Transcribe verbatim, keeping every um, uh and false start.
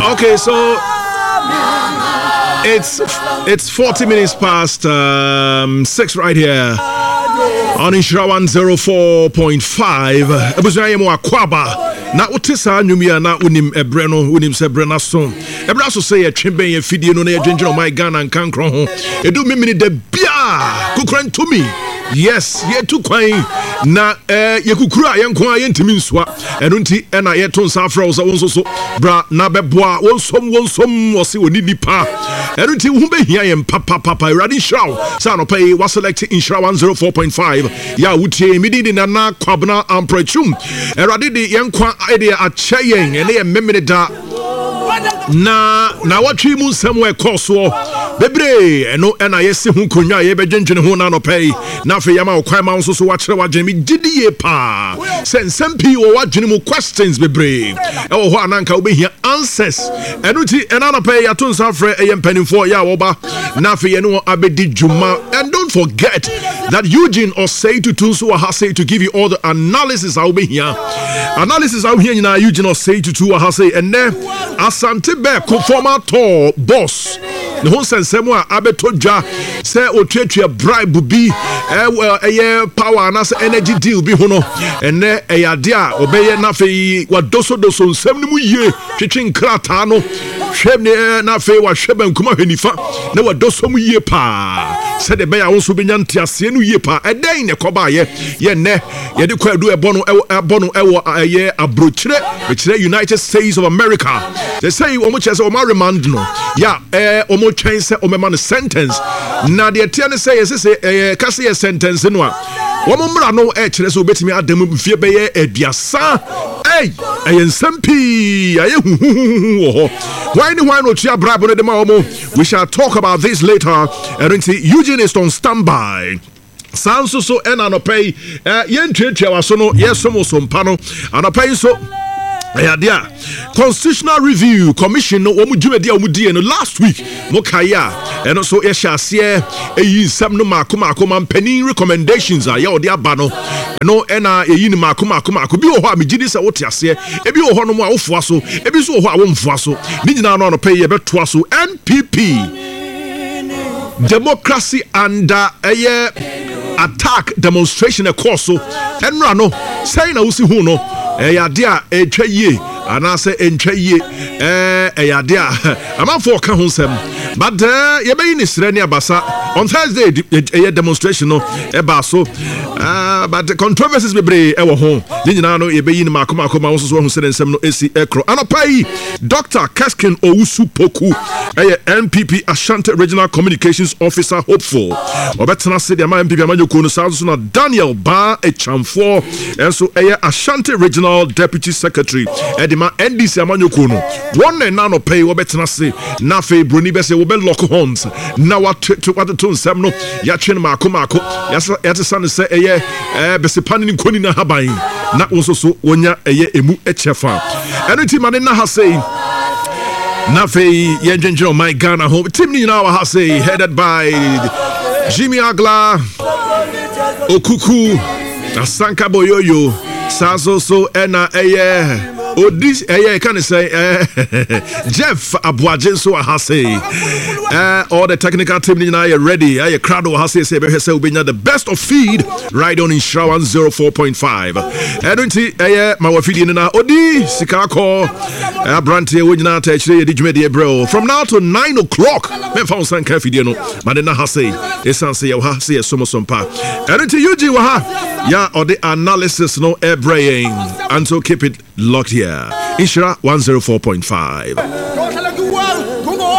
Okay, so it's it's forty minutes past um, six right here on Inshira one oh four point five. Ebusuaye mo akwaba na utisa nwumia na unim ebre no unim se bre na so. Ebra so say atweben ye fidie no na ye dwenjeno my Ghana nkankro ho. Edu mimini de bia kukran to me. Yes, ye tu kwan na eh ye kukura ye nko aye ntimi nswa. Enu nti e na ye to nsa afra wo so so bra na beboa wonsom wonsom wo se oni nipa. Enu nti hu behia ye papa papa ready show. Sa no pay was select Inshira one oh four point five. Ya wutie midi na na kwabna amprachum. Erade de ye nkwa ide ache yen ene ye memene da na na watwi mu nsam we koso bebre eno ena yesi hu konwa ye bedwenjene hu na no pay na fe yama okwan ma nso so wa kire wa dwene mi gidie pa sensem pi wo wa dwene mu questions bebre e wo ho ananka obehia answers eno ti ena no pay ato nsa frɛ eye mpanimfo ya wo ba na fe ye no abedi dwuma. And don't forget that Eugene or say to Tunsu or say to give you all the analysis out here analysis out here na Eugene or say to two or say and then Asante be conformer to boss the whole sense a abetodja say otwetwe bribe bi eh power and energy deal bi ho no and then eyade a obeye na fe wadoso doso nsem ni mu ye twetwe nkrata no hwem ne na fe wa hweba nkuma hwenifa na wadoso mu ye pa said the bear also benya ntiase no ye pa eden ne koba ye ye ne ye de kwadu ebo no ebo no ewo ye abrochire be United States of America. They say omo chese omo remand no ya eh omo twen se omema no sentence na de tie ne say say eh kase ye sentence no a omo mra no e kire so betimi adam mfie be ye aduasa eh eh nsampi aye huhuhu ho why ni why no tia brabo ne de ma omo. We shall talk about this later. And Eugene is on standby. Sanso so ena no pay yen twetwa waso no yesom sompa no anopai so yeah, dear. Constitutional Review Commission no omu dwumadi a omu die no last week mokaya and also e hyase e yi sam no makoma akoma mpanin recommendations a ye ode aba no no ena e yi ni makoma akoma akoma bi wo ho a megidi se wote ase e bi wo ho no mu a wofoa so e bi so wo ho a wo mfoa so ni nyina no no pay ye betoa so N P P Democracy under a attack demonstration e course so enra no say na wusi hu no e yade a etwa yie anase entwa yie eh e yade a amanfo ka ho nsem but ye be ni sire ni abasa on Thursday a demonstration no e ba so uh, but the controversies be bre e wo ho ni nyina no ye be yin makoma akoma wo so ho sire nsem no esi ekro anopai Doctor Keskin Owusu Poku e N P P Ashanti Regional Communications Officer hopeful obetena se de N P P amanyoko no sa so na Daniel Ba Echamfo enso e Ashanti Regional Deputy Secretary Edima N D C amanyoko no one na no pay obetena se na fe broni be se wo be lock horns na what to what to nsem no ya twen makoma akọ ya tesa ne se e eh be se pani nkoni na haban na wo so so wonya eye emu echefa enoti mane na ha say na fe ye dwenjeno my Ghana home team ni na ha say headed by Jimmy Agla Okuku Asanka Boyoyo Saso so ena eye Odis eye can say Jeff Abuajen so ha say uh, all the technical team now are ready. I crowd ha say say be say we the best of feed right on Inshira one oh four point five. I don't see eye my feed na odi sika call Abrante we nyina ta chire ye djumede bro from now to nine o'clock. Me fa on kan feed no but na ha say esan say ha say somo sompa. I don't see U G wa ha ya or the analysis no e brain and so keep it locked here. Inshira one oh four point five.